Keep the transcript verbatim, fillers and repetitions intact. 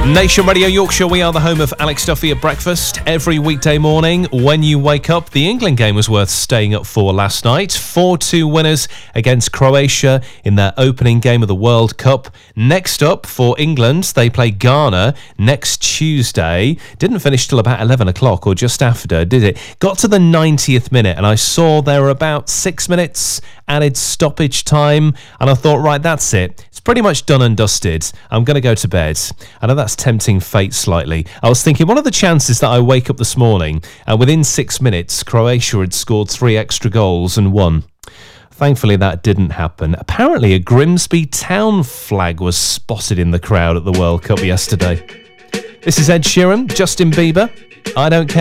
Nation Radio Yorkshire, we are the home of Alex Duffy at breakfast. Every weekday morning when you wake up, the England game was worth staying up for last night. four two winners against Croatia in their opening game of the World Cup. Next up for England, they play Ghana next Tuesday. Didn't finish till about eleven o'clock or just after, did it? Got to the ninetieth minute and I saw there were about six minutes added stoppage time and I thought, right, that's it. It's pretty much done and dusted. I'm going to go to bed. I know that's tempting fate slightly. I was thinking, what are the chances that I wake up this morning and within six minutes Croatia had scored three extra goals and won? Thankfully that didn't happen. Apparently a Grimsby Town flag was spotted in the crowd at the World Cup yesterday. This is Ed Sheeran, Justin Bieber. I Don't Care.